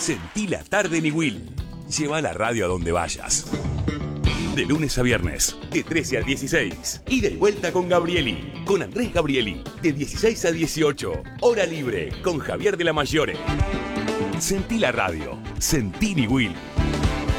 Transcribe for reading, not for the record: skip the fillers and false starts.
Sentí la tarde en Iguil. Lleva la radio a donde vayas. De lunes a viernes, de 13 a 16. Y de vuelta con Gabrieli, con Andrés Gabrieli, de 16 a 18. Hora libre, con Javier de la Mayore. Sentí la radio. Sentí Iguil.